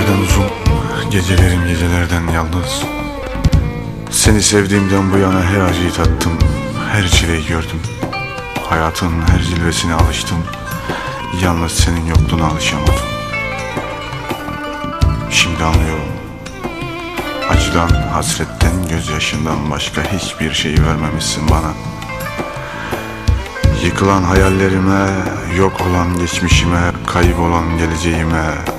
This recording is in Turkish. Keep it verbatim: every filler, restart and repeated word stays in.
günlerden uzun, gecelerim gecelerden yalnız. Seni sevdiğimden bu yana her acıyı tattım, her çileyi gördüm. Hayatın her cilvesine alıştım, yalnız senin yokluğuna alışamadım. Şimdi anlıyorum, acıdan, hasretten, gözyaşından başka hiçbir şey vermemişsin bana. Yıkılan hayallerime, yok olan geçmişime, kaybolan geleceğime